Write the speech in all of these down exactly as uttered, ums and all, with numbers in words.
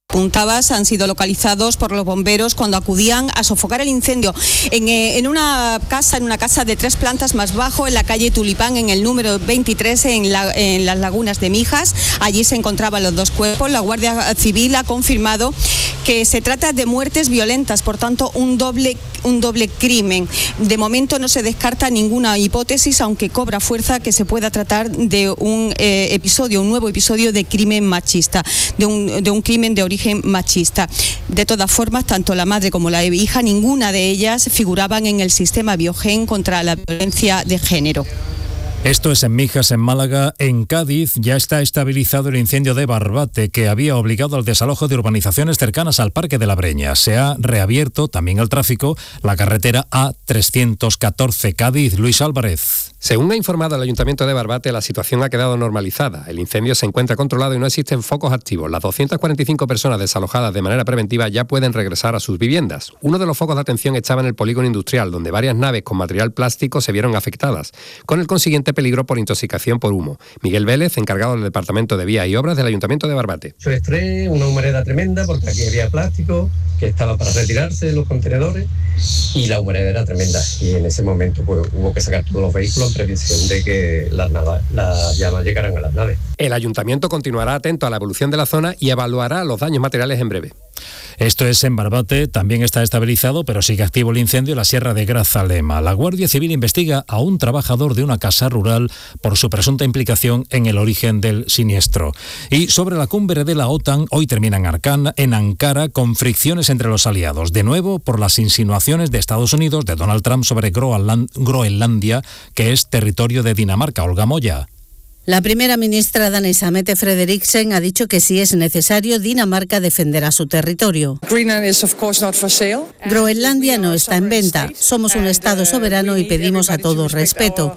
Puntabas han sido localizados por los bomberos cuando acudían a sofocar el incendio en, eh, en una casa, en una casa de tres plantas más bajo, en la calle Tulipán, en el número veintitrés, en, la, en las lagunas de Mijas. Allí se encontraban los dos cuerpos. La Guardia Civil ha confirmado que se trata de muertes violentas, por tanto un doble, un doble crimen. De momento no se descarta ninguna hipótesis, aunque cobra fuerza que se pueda tratar de un eh, episodio, un nuevo episodio de crimen machista, de un, de un crimen de origen machista. De todas formas, tanto la madre como la hija, ninguna de ellas figuraban en el sistema Biogen contra la violencia de género. Esto es en Mijas, en Málaga. En Cádiz ya está estabilizado el incendio de Barbate, que había obligado al desalojo de urbanizaciones cercanas al Parque de la Breña. Se ha reabierto también al tráfico la carretera A trescientos catorce Cádiz. Luis Álvarez. Según ha informado el Ayuntamiento de Barbate, la situación ha quedado normalizada. El incendio se encuentra controlado y no existen focos activos. Las doscientas cuarenta y cinco personas desalojadas de manera preventiva ya pueden regresar a sus viviendas. Uno de los focos de atención estaba en el polígono industrial, donde varias naves con material plástico se vieron afectadas, con el consiguiente peligro por intoxicación por humo. Miguel Vélez, encargado del Departamento de Vías y Obras del Ayuntamiento de Barbate. Mucho estrés, una humareda tremenda, porque aquí había plástico que estaba para retirarse de los contenedores y la humareda era tremenda. Y en ese momento pues, hubo que sacar todos los vehículos en previsión de que las, naves, las llamas llegaran a las naves. El Ayuntamiento continuará atento a la evolución de la zona y evaluará los daños materiales en breve. Esto es en Barbate, también está estabilizado, pero sigue activo el incendio en la Sierra de Grazalema. La Guardia Civil investiga a un trabajador de una casa rural por su presunta implicación en el origen del siniestro. Y sobre la cumbre de la OTAN, hoy termina en, Arcana, en Ankara con fricciones entre los aliados. De nuevo, por las insinuaciones de Estados Unidos, de Donald Trump sobre Groenland, Groenlandia, que es territorio de Dinamarca. Olga Moya. La primera ministra danesa Mette Frederiksen ha dicho que si es necesario, Dinamarca defenderá su territorio. Groenlandia no está en venta. Somos un Estado soberano y pedimos a todos respeto.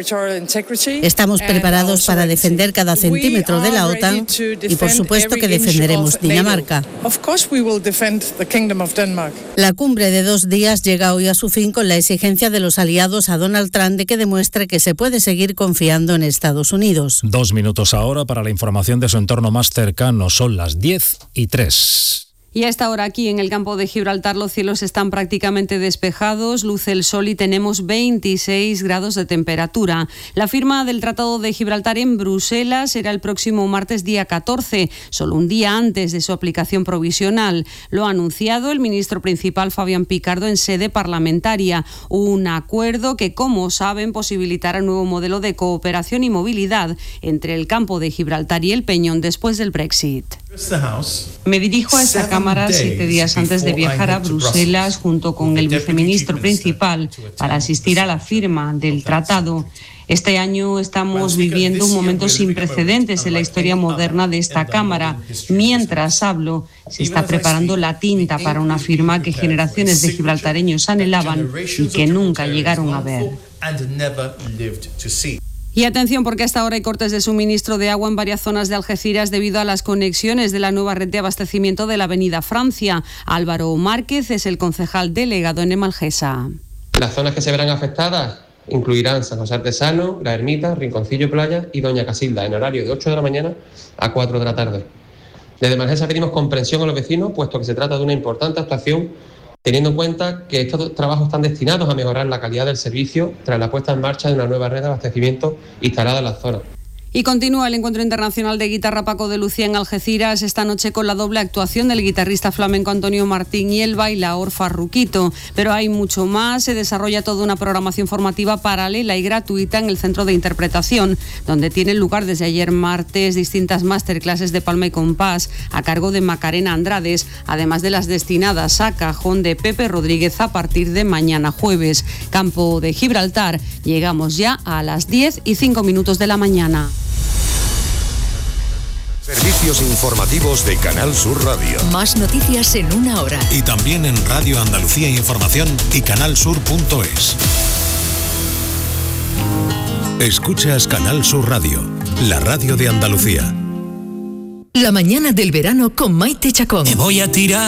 Estamos preparados para defender cada centímetro de la OTAN y por supuesto que defenderemos Dinamarca. La cumbre de dos días llega hoy a su fin con la exigencia de los aliados a Donald Trump de que demuestre que se puede seguir confiando en Estados Unidos. Dos minutos ahora para la información de su entorno más cercano. Son las diez y tres. Y a esta hora aquí en el campo de Gibraltar los cielos están prácticamente despejados, luce el sol y tenemos veintiséis grados de temperatura. La firma del Tratado de Gibraltar en Bruselas será el próximo martes día catorce, solo un día antes de su aplicación provisional. Lo ha anunciado el ministro principal Fabián Picardo en sede parlamentaria. Un acuerdo que, como saben, posibilitará un nuevo modelo de cooperación y movilidad entre el campo de Gibraltar y el Peñón después del Brexit. Me dirijo a esta Cámara siete días antes de viajar a Bruselas junto con el viceministro principal para asistir a la firma del tratado. Este año estamos viviendo un momento sin precedentes en la historia moderna de esta Cámara. Mientras hablo, se está preparando la tinta para una firma que generaciones de gibraltareños anhelaban y que nunca llegaron a ver. Y atención, porque hasta ahora hay cortes de suministro de agua en varias zonas de Algeciras debido a las conexiones de la nueva red de abastecimiento de la Avenida Francia. Álvaro Márquez es el concejal delegado en Emalgesa. Las zonas que se verán afectadas incluirán San José Artesano, La Ermita, Rinconcillo Playa y Doña Casilda, en horario de ocho de la mañana a cuatro de la tarde. Desde Emalgesa pedimos comprensión a los vecinos, puesto que se trata de una importante actuación, teniendo en cuenta que estos trabajos están destinados a mejorar la calidad del servicio tras la puesta en marcha de una nueva red de abastecimiento instalada en la zona. Y continúa el Encuentro Internacional de Guitarra Paco de Lucía en Algeciras esta noche con la doble actuación del guitarrista flamenco Antonio Martín y el bailaor Farruquito. Pero hay mucho más, se desarrolla toda una programación formativa paralela y gratuita en el Centro de Interpretación, donde tienen lugar desde ayer martes distintas masterclasses de palma y compás a cargo de Macarena Andrades, además de las destinadas a cajón de Pepe Rodríguez a partir de mañana jueves. Campo de Gibraltar, llegamos ya a las diez y cinco minutos de la mañana. Servicios informativos de Canal Sur Radio. Más noticias en una hora. Y también en Radio Andalucía Información y canalsur punto es. Escuchas Canal Sur Radio, la radio de Andalucía. La mañana del verano con Maite Chacón. Me voy a tirar